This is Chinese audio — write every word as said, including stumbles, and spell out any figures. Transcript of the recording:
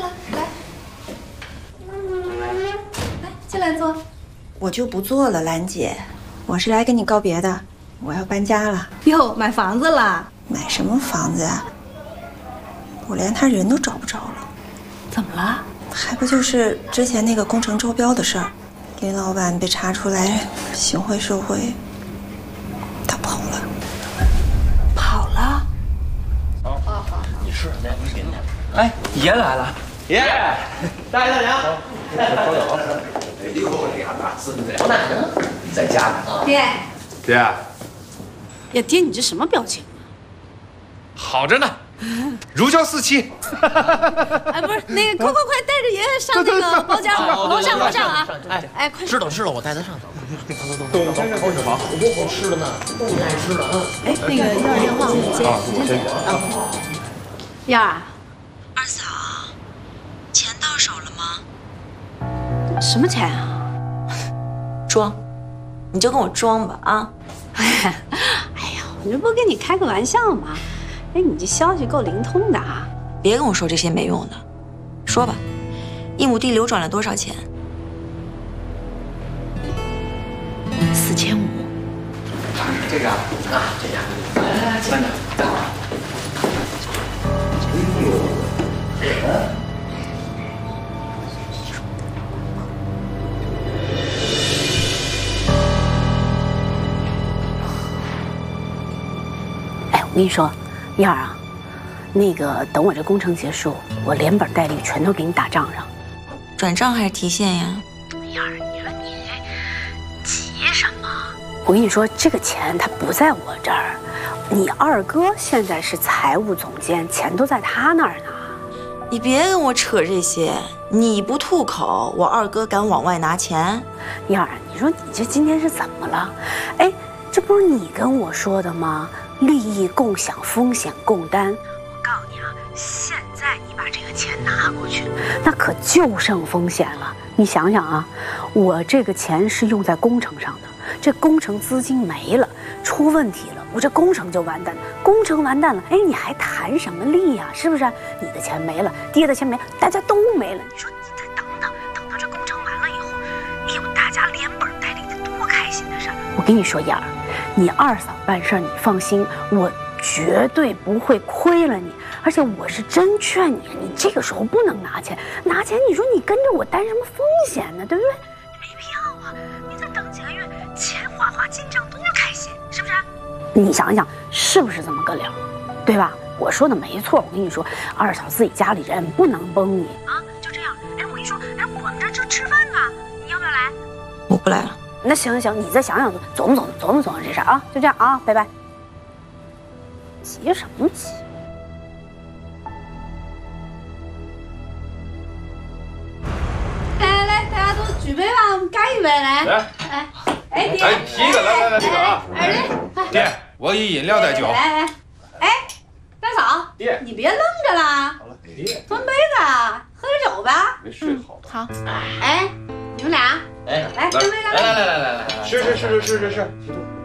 了，来，来，进来坐。 我就不做了，兰姐，我是来跟你告别的，我要搬家了。 哟，买房子了？ 买什么房子啊？我连他人都找不着了。 怎么了？ 还不就是之前那个工程招标的事儿，林老板被查出来行贿受贿，他跑了。 跑了？ 好，好，好，你吃什么呀？你点点。哎，爷来了。爷，大爷大娘。稍等。哎呦，这俩大孙子不奶呢，在家呢。 爹。 爹。 呀，爹，你这什么表情？ 好着呢。如胶似漆。 哎，不是那个，快快快，带着爷爷上那个包间，楼上楼上啊！ 哎哎，快！ 知道知道，我带他上。董先生好吃房，好多好吃的呢，都是爱吃的啊。 哎，那个幺儿电话我接，我先接啊。幺儿， 二嫂，钱到手了吗？ 什么钱啊？ 装，你就跟我装吧啊！ 哎呀，哎呀，我这不跟你开个玩笑吗？哎，你这消息够灵通的啊！ 别跟我说这些没用的，说吧，一亩地流转了多少钱？ 四千五。 这个啊，啊，这家，来来来，慢点，站好。哎呦，嗯。 哎，我跟你说。燕儿啊，那个等我这工程结束，我连本带利全都给你打账上。 转账还是提现呀？ 燕儿，你说你急什么？我跟你说，这个钱它不在我这儿，你二哥现在是财务总监，钱都在他那儿呢。 你别跟我扯这些，你不吐口，我二哥敢往外拿钱？ 燕儿，你说你这今天是怎么了？哎，这不是你跟我说的吗？利益共享，风险共担。我告诉你啊，现在你把这个钱拿过去，那可就剩风险了。你想想啊，我这个钱是用在工程上的，这工程资金没了，出问题了，我这工程就完蛋了。工程完蛋了，哎，你还谈什么利呀？是不是？你的钱没了，爹的钱没了，大家都没了。你说你再等等，等到这工程完了以后，哎呦，大家连本带利的，多开心的事儿！我跟你说，燕儿。你二嫂办事，你放心，我绝对不会亏了你。而且我是真劝你，你这个时候不能拿钱，拿钱你说你跟着我担什么风险呢？对不对？没必要啊！你再等几个月，钱花花进账多开心，是不是？你想想，是不是这么个理儿？对吧？我说的没错，我跟你说，二嫂自己家里人不能崩你啊，就这样。哎，我跟你说，哎，我们这就吃饭呢，你要不要来？ 我不来了。 那行行行，你再想想，琢磨琢磨，琢磨琢磨这事儿啊，就这样啊，拜拜。急什么急？来来来，大家都举杯吧，我们干一杯，来。 来， 哎，哎爹， 来提一个，来来来，这个啊， 二弟， 爹，我以饮料代酒。 来来，哎，大嫂， 爹， 你别愣着啦， 好了，爹， 端杯子，喝点酒吧。 没睡好吧？ 好。 哎，你们俩， 哎， 来端杯， 来来来来来来， 是是是是是是是。